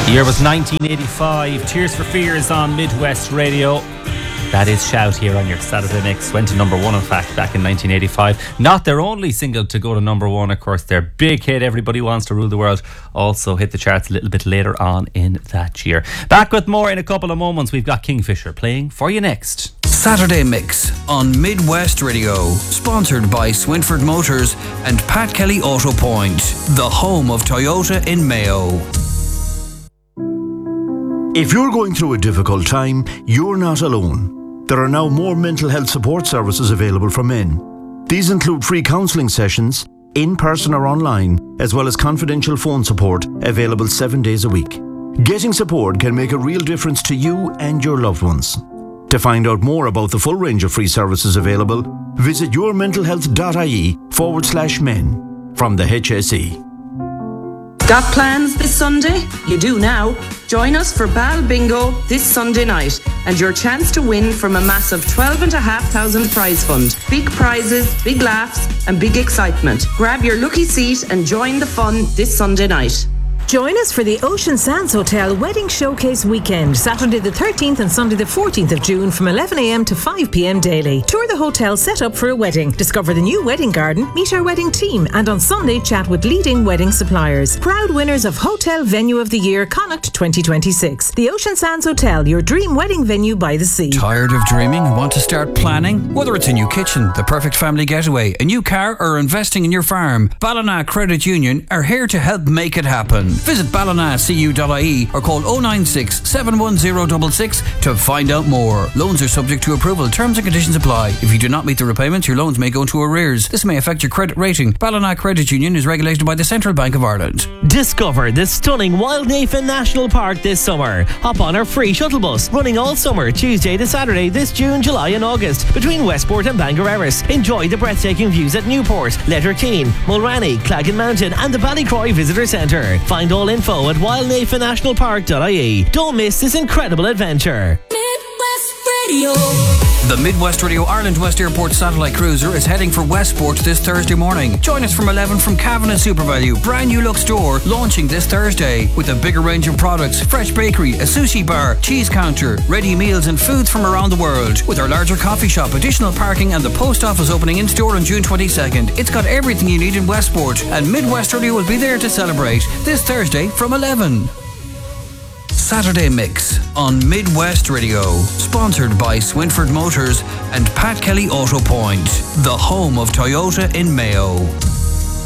The year was 1985. Tears for Fears on Midwest Radio. That is Shout here on your Saturday Mix. Went to number one, in fact, back in 1985. Not their only single to go to number one, of course. Their big hit, Everybody Wants to Rule the World, also hit the charts a little bit later on in that year. Back with more in a couple of moments. We've got Kingfisher playing for you next. Saturday Mix on Midwest Radio. Sponsored by Swinford Motors and Pat Kelly Auto Point, the home of Toyota in Mayo. If you're going through a difficult time, you're not alone. There are now more mental health support services available for men. These include free counselling sessions, in person or online, as well as confidential phone support available 7 days a week. Getting support can make a real difference to you and your loved ones. To find out more about the full range of free services available, visit yourmentalhealth.ie/men from the HSE. Got plans this Sunday? You do now. Join us for Bal Bingo this Sunday night and your chance to win from a massive 12,500 prize fund. Big prizes, big laughs and big excitement. Grab your lucky seat and join the fun this Sunday night. Join us for the Ocean Sands Hotel Wedding Showcase Weekend, Saturday the 13th and Sunday the 14th of June from 11am to 5pm daily. Tour the hotel set up for a wedding, discover the new wedding garden, meet our wedding team, and on Sunday chat with leading wedding suppliers. Proud winners of Hotel Venue of the Year Connacht 2026. The Ocean Sands Hotel, your dream wedding venue by the sea. Tired of dreaming and want to start planning? Whether it's a new kitchen, the perfect family getaway, a new car, or investing in your farm, Ballina Credit Union are here to help make it happen. Visit ballinacu.ie or call 096 71066 to find out more. Loans are subject to approval. Terms and conditions apply. If you do not meet the repayments, your loans may go into arrears. This may affect your credit rating. Ballina Credit Union is regulated by the Central Bank of Ireland. Discover the stunning Wildnafen National Park this summer. Hop on our free shuttle bus running all summer, Tuesday to Saturday this June, July and August between Westport and Bangor Erris. Enjoy the breathtaking views at Newport, Letterkeane, Mulranny, Claggan Mountain and the Ballycroy Visitor Centre. Find all info at wildnafennationalpark.ie. Don't miss this incredible adventure. Midwest Radio. The Midwest Radio Ireland West Airport satellite cruiser is heading for Westport this Thursday morning. Join us from 11 from Cavan and SuperValue. Brand new look store launching this Thursday with a bigger range of products, fresh bakery, a sushi bar, cheese counter, ready meals and foods from around the world. With our larger coffee shop, additional parking and the post office opening in store on June 22nd. It's got everything you need in Westport and Midwest Radio will be there to celebrate this Thursday from 11. Saturday Mix on Midwest Radio. Sponsored by Swinford Motors and Pat Kelly Auto Point, the home of Toyota in Mayo.